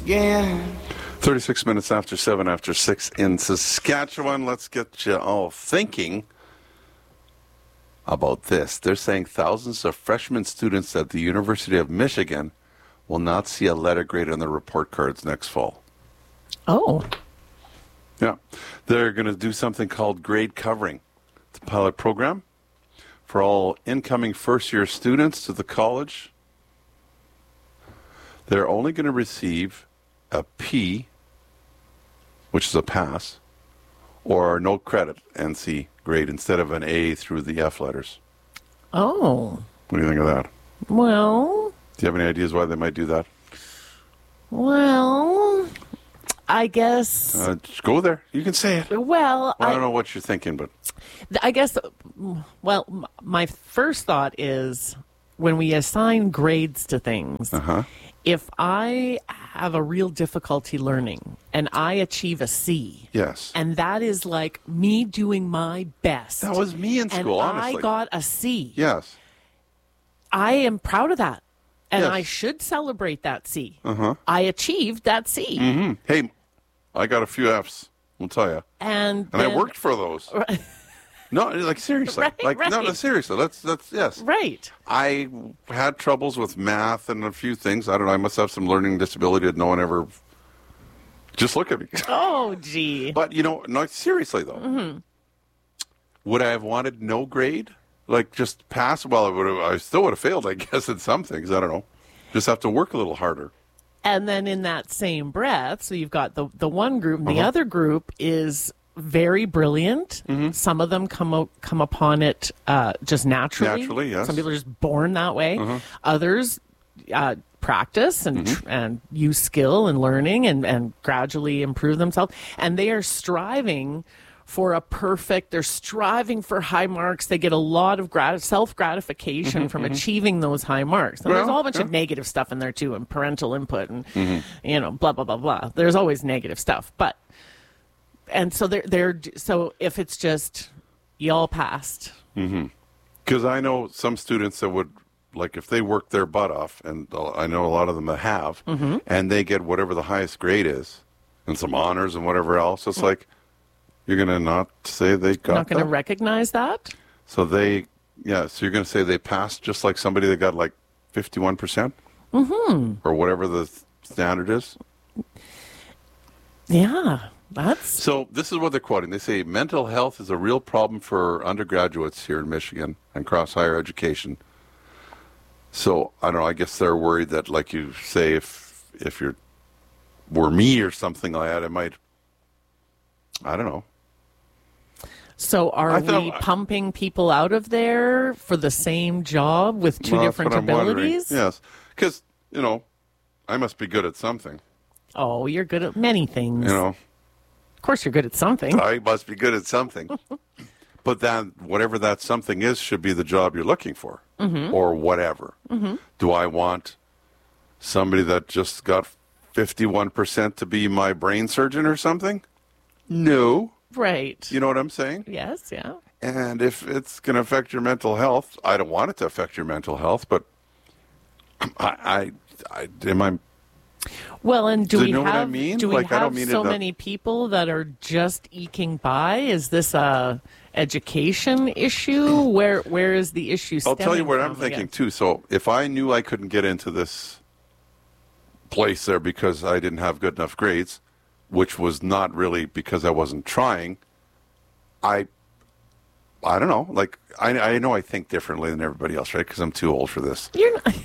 again. 36 minutes after 7 after 6 in Saskatchewan. Let's get you all thinking about this. They're saying thousands of freshman students at the University of Michigan will not see a letter grade on their report cards next fall. Oh. Yeah. They're going to do something called grade covering. It's a pilot program for all incoming first-year students to the college. They're only going to receive a P, which is a pass, or no credit NC grade instead of an A through the F letters. Oh. What do you think of that? Well. Do you have any ideas why they might do that? Well, I guess. Just go there. You can say it. Well, I don't know what you're thinking, but I guess, well, my first thought is when we assign grades to things, if I have a real difficulty learning and I achieve a C, yes, and that is like me doing my best. That was me in school, and honestly. I got a C. Yes. I am proud of that. And Yes. I should celebrate that C. I achieved that C. Mm-hmm. Hey, I got a few Fs, I'll tell you. And I worked for those. No, like seriously. No, seriously. That's yes. Right. I had troubles with math and a few things. I don't know. I must have some learning disability that no one ever. Just look at me. Oh, gee. But no, seriously though. Would I have wanted no grade? Like just pass? Well, I still would have failed, I guess, in some things. I don't know. Just have to work a little harder. And then in that same breath, so you've got the one group, and the other group is very brilliant. Some of them come upon it just naturally. Naturally, yes. Some people are just born that way. Others practice and use skill and learning and gradually improve themselves. And they are striving for they're striving for high marks. They get a lot of self-gratification from achieving those high marks. And there's a whole bunch of negative stuff in there too, and parental input and, blah, blah, blah, blah. There's always negative stuff. And so so if it's just, y'all passed. Because I know some students that would, like if they work their butt off, and I know a lot of them that have, and they get whatever the highest grade is, and some honors and whatever else, it's like, you're going to not say they got Not going to recognize that? So so you're going to say they passed just like somebody that got like 51%? Or whatever the standard is? Yeah, that's... So this is what they're quoting. They say, mental health is a real problem for undergraduates here in Michigan and across higher education. So, I don't know, I guess they're worried that, like you say, if you were me or something like that, it might, I don't know. So are we pumping people out of there for the same job with two different abilities? Yes, because, I must be good at something. Oh, you're good at many things. Of course you're good at something. I must be good at something. But then whatever that something is should be the job you're looking for or whatever. Do I want somebody that just got 51% to be my brain surgeon or something? No. Right. You know what I'm saying? Yes, yeah. And if it's going to affect your mental health, I don't want it to affect your mental health, but Well, and do we know have, what I mean? do we Like, I don't have mean so it many people that are just eking by? Is this a education issue? Where is the issue I'll stemming tell you what from, I'm thinking, I guess? too. So if I knew I couldn't get into this place there because I didn't have good enough grades, which was not really because I wasn't trying, I don't know. Like, I know I think differently than everybody else, right? Because I'm too old for this. You're not...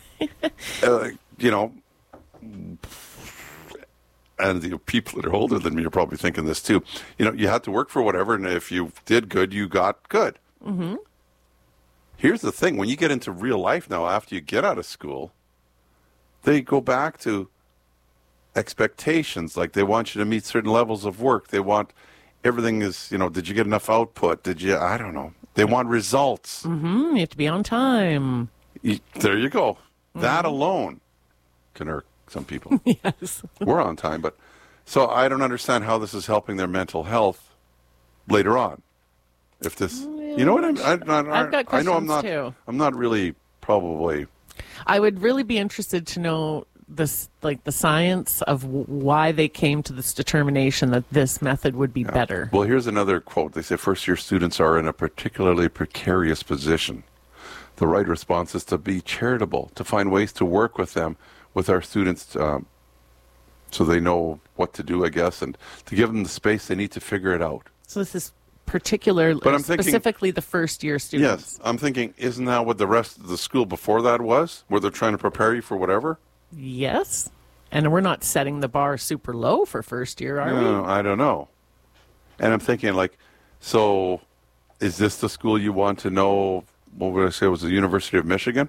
And the people that are older than me are probably thinking this too. You had to work for whatever, and if you did good, you got good. Here's the thing. When you get into real life now, after you get out of school, they go back to expectations. Like, they want you to meet certain levels of work. They want everything is, did you get enough output? I don't know. They want results. You have to be on time. There you go. That alone can irk some people. Yes. We're on time, but so I don't understand how this is helping their mental health later on. If this, you know what I've got questions I know too. I'm not really probably. I would really be interested to know this, like the science of why they came to this determination that this method would be better. Well, here's another quote. They say first-year students are in a particularly precarious position. The right response is to be charitable, to find ways to work with them, with our students, so they know what to do, I guess, and to give them the space they need to figure it out. So this is particular, But I'm thinking, specifically the first-year students. yes, I'm thinking, isn't that what the rest of the school before that was, where they're trying to prepare you for whatever? Yes. And we're not setting the bar super low for first year, are No, we? I don't know. And I'm thinking, like, so is this the school you want to know? What would I say? It was the University of Michigan?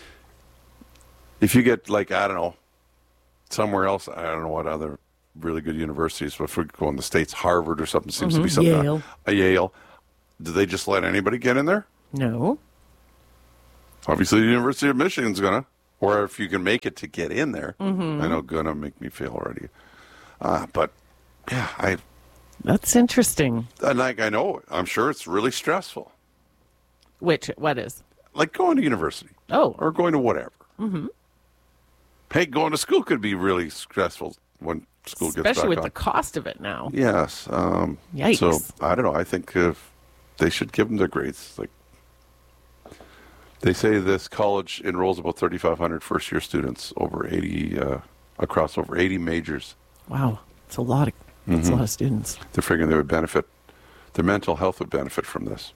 If you get, like, I don't know, somewhere else, I don't know what other really good universities, but if we go in the States, Harvard or something, seems to be something. Yale. A Yale. Do they just let anybody get in there? No. Obviously, the University of Michigan's going to. Or if you can make it to get in there. I know gonna make me feel already. But, yeah, That's interesting. I know, I'm sure it's really stressful. What is? Like going to university. Oh. Or going to whatever. Mm-hmm. Hey, going to school could be really stressful when school gets back Especially with on. the cost of it now. Yes. Yikes. So, I don't know. I think they should give them their grades. Like, they say this college enrolls about 3,500 first-year students across over 80 majors. Wow. It's a lot of that's a lot of students. They're figuring they would benefit. Their mental health would benefit from this.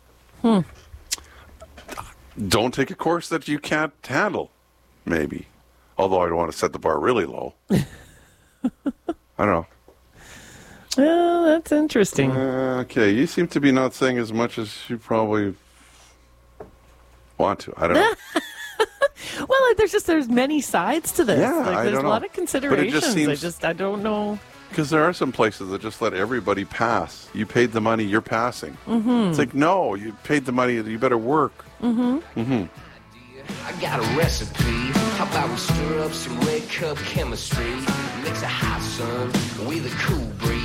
Don't take a course that you can't handle, maybe. Although I don't want to set the bar really low. I don't know. Well, that's interesting. Okay, you seem to be not saying as much as you probably want to. I don't know. Well, there's many sides to this. Yeah, like, I there's don't a lot know. of considerations. But it just seems- I don't know. Because there are some places that just let everybody pass. You paid the money, you're passing. It's like, no, you paid the money, you better work. I got a recipe. How about we stir up some red cup chemistry? Mix a hot sun with a cool breeze.